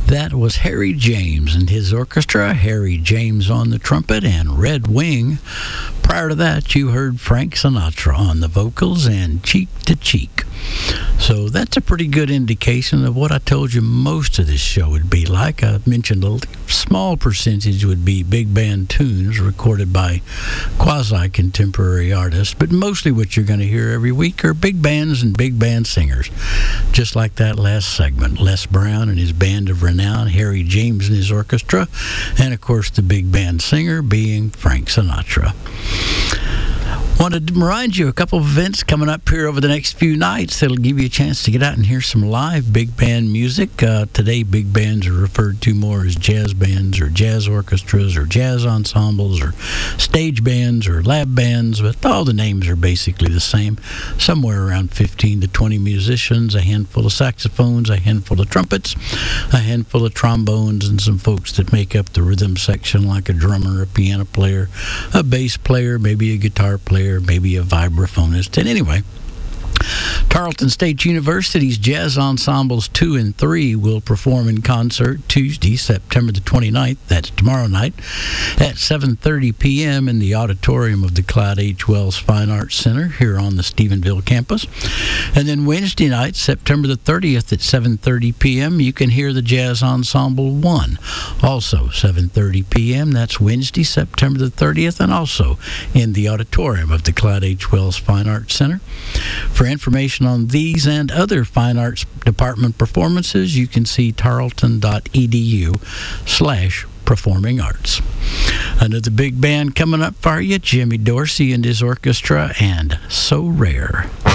That was Harry James and his orchestra, Harry James on the trumpet and Red Wing. Prior to that, you heard Frank Sinatra on the vocals and Cheek to Cheek. So that's a pretty good indication of what I told you most of this show would be like. I mentioned a small percentage would be big band tunes recorded by quasi-contemporary artists, but mostly what you're going to hear every week are big bands and big band singers. Just like that last segment, Les Brown and his band of renown, Harry James and his orchestra, and of course the big band singer being Frank Sinatra. Wanted to remind you a couple of events coming up here over the next few nights that'll give you a chance to get out and hear some live big band music. Today, big bands are referred to more as jazz bands or jazz orchestras or jazz ensembles or stage bands or lab bands, but all the names are basically the same. Somewhere around 15 to 20 musicians, a handful of saxophones, a handful of trumpets, a handful of trombones, and some folks that make up the rhythm section like a drummer, a piano player, a bass player, maybe a guitar player, maybe a vibraphonist. And anyway, Tarleton State University's Jazz Ensembles 2 and 3 will perform in concert Tuesday, September the 29th, that's tomorrow night, at 7:30 p.m. in the auditorium of the Clyde H. Wells Fine Arts Center here on the Stephenville campus. And then Wednesday night, September the 30th at 7:30 p.m., you can hear the Jazz Ensemble 1, also 7:30 p.m. That's Wednesday, September the 30th, and also in the auditorium of the Clyde H. Wells Fine Arts Center. For information on these and other Fine Arts Department performances, you can see tarleton.edu/performing arts. Another big band coming up for you, Jimmy Dorsey and his orchestra, and So Rare.